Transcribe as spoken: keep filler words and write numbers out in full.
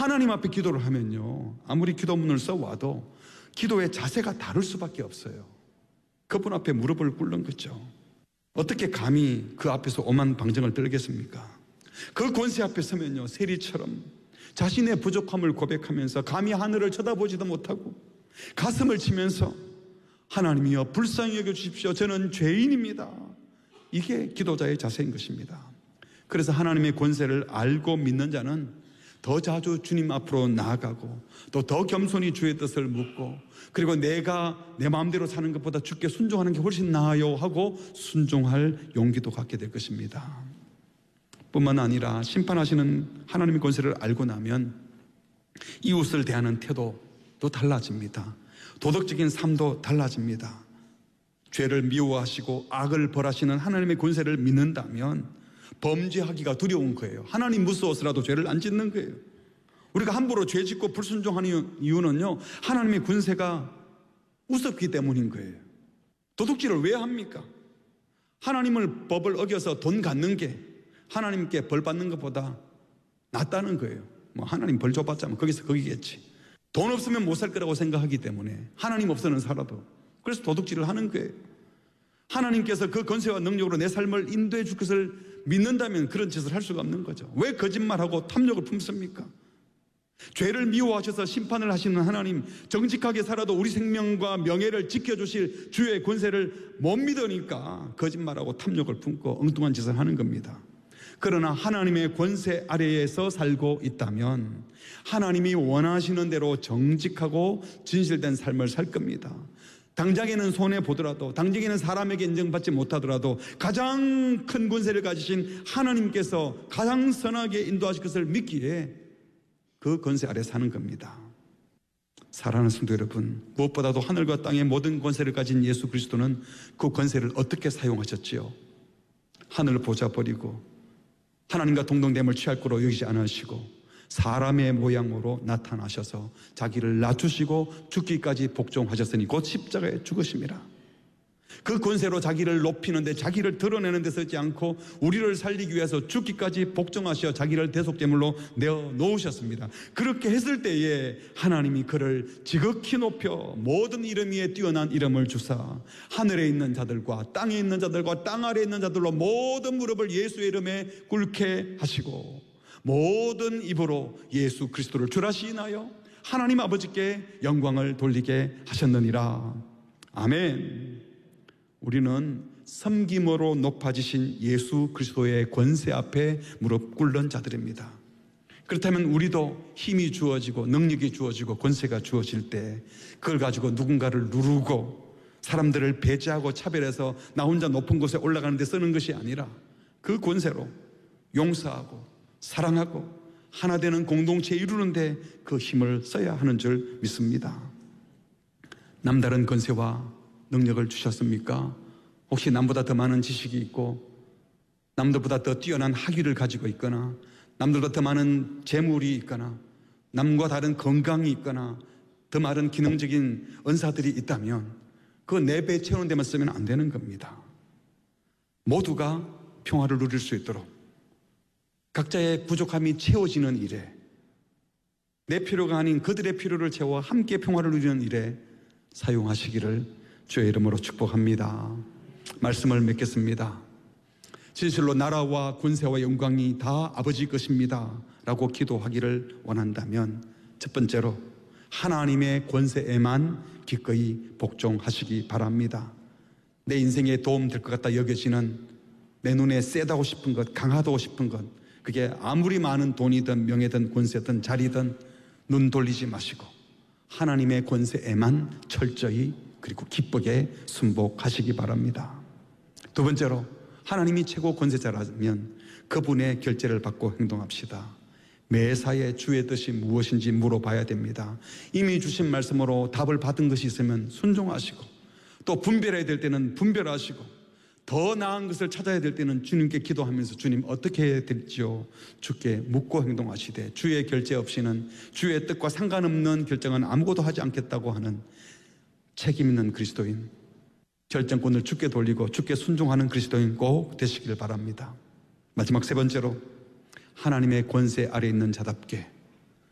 하나님 앞에 기도를 하면요, 아무리 기도문을 써와도 기도의 자세가 다를 수밖에 없어요. 그분 앞에 무릎을 꿇는 거죠. 어떻게 감히 그 앞에서 오만 방정을 떨겠습니까? 그 권세 앞에 서면요, 세리처럼 자신의 부족함을 고백하면서 감히 하늘을 쳐다보지도 못하고 가슴을 치면서 하나님이여 불쌍히 여겨주십시오. 저는 죄인입니다. 이게 기도자의 자세인 것입니다. 그래서 하나님의 권세를 알고 믿는 자는 더 자주 주님 앞으로 나아가고 또 더 겸손히 주의 뜻을 묻고, 그리고 내가 내 마음대로 사는 것보다 주께 순종하는 게 훨씬 나아요 하고 순종할 용기도 갖게 될 것입니다. 뿐만 아니라 심판하시는 하나님의 권세를 알고 나면 이웃을 대하는 태도도 달라집니다. 도덕적인 삶도 달라집니다. 죄를 미워하시고 악을 벌하시는 하나님의 권세를 믿는다면 범죄하기가 두려운 거예요. 하나님 무서워서라도 죄를 안 짓는 거예요. 우리가 함부로 죄 짓고 불순종하는 이유는요, 하나님의 권세가 우습기 때문인 거예요. 도둑질을 왜 합니까? 하나님을 법을 어겨서 돈 갖는 게 하나님께 벌 받는 것보다 낫다는 거예요. 뭐 하나님 벌 줘봤자면 거기서 거기겠지. 돈 없으면 못 살 거라고 생각하기 때문에 하나님 없어는 살아도, 그래서 도둑질을 하는 거예요. 하나님께서 그 권세와 능력으로 내 삶을 인도해 줄 것을 믿는다면 그런 짓을 할 수가 없는 거죠. 왜 거짓말하고 탐욕을 품습니까? 죄를 미워하셔서 심판을 하시는 하나님, 정직하게 살아도 우리 생명과 명예를 지켜주실 주의 권세를 못 믿으니까 거짓말하고 탐욕을 품고 엉뚱한 짓을 하는 겁니다. 그러나 하나님의 권세 아래에서 살고 있다면 하나님이 원하시는 대로 정직하고 진실된 삶을 살 겁니다. 당장에는 손해보더라도, 당장에는 사람에게 인정받지 못하더라도 가장 큰 권세를 가지신 하나님께서 가장 선하게 인도하실 것을 믿기에 그 권세 아래 사는 겁니다. 사랑하는 성도 여러분, 무엇보다도 하늘과 땅의 모든 권세를 가진 예수 그리스도는 그 권세를 어떻게 사용하셨지요? 하늘을 보자 버리고 하나님과 동등됨을 취할 거로 여기지 않으시고 사람의 모양으로 나타나셔서 자기를 낮추시고 죽기까지 복종하셨으니 곧 십자가에 죽으심이라. 그 권세로 자기를 높이는데, 자기를 드러내는 데 쓰지 않고 우리를 살리기 위해서 죽기까지 복종하셔 자기를 대속제물로 내어 놓으셨습니다. 그렇게 했을 때에 하나님이 그를 지극히 높여 모든 이름 위에 뛰어난 이름을 주사 하늘에 있는 자들과 땅에 있는 자들과 땅 아래에 있는 자들로 모든 무릎을 예수의 이름에 꿇게 하시고 모든 입으로 예수 그리스도를 주라 시인하여 하나님 아버지께 영광을 돌리게 하셨느니라. 아멘. 우리는 섬김으로 높아지신 예수 그리스도의 권세 앞에 무릎 꿇는 자들입니다. 그렇다면 우리도 힘이 주어지고 능력이 주어지고 권세가 주어질 때 그걸 가지고 누군가를 누르고 사람들을 배제하고 차별해서 나 혼자 높은 곳에 올라가는 데 쓰는 것이 아니라 그 권세로 용서하고 사랑하고 하나 되는 공동체 이루는데 그 힘을 써야 하는 줄 믿습니다. 남다른 권세와 능력을 주셨습니까? 혹시 남보다 더 많은 지식이 있고 남들보다 더 뛰어난 학위를 가지고 있거나 남들보다 더 많은 재물이 있거나 남과 다른 건강이 있거나 더 많은 기능적인 은사들이 있다면 그거 내 배 채우는 데만 쓰면 안 되는 겁니다. 모두가 평화를 누릴 수 있도록 각자의 부족함이 채워지는 일에, 내 필요가 아닌 그들의 필요를 채워 함께 평화를 누리는 일에 사용하시기를 주의 이름으로 축복합니다. 말씀을 맺겠습니다. 진실로 나라와 권세와 영광이 다 아버지 것입니다 라고 기도하기를 원한다면 첫 번째로 하나님의 권세에만 기꺼이 복종하시기 바랍니다. 내 인생에 도움될 것 같다 여겨지는, 내 눈에 세다고 싶은 것, 강하다고 싶은 것, 그게 아무리 많은 돈이든 명예든 권세든 자리든 눈 돌리지 마시고 하나님의 권세에만 철저히 그리고 기쁘게 순복하시기 바랍니다. 두 번째로 하나님이 최고 권세자라면 그분의 결제를 받고 행동합시다. 매사에 주의 뜻이 무엇인지 물어봐야 됩니다. 이미 주신 말씀으로 답을 받은 것이 있으면 순종하시고, 또 분별해야 될 때는 분별하시고, 더 나은 것을 찾아야 될 때는 주님께 기도하면서 주님 어떻게 해야 될지요 주께 묻고 행동하시되, 주의 결제 없이는, 주의 뜻과 상관없는 결정은 아무것도 하지 않겠다고 하는 책임 있는 그리스도인, 결정권을 주께 돌리고 주께 순종하는 그리스도인 꼭 되시길 바랍니다. 마지막 세 번째로 하나님의 권세 아래 있는 자답게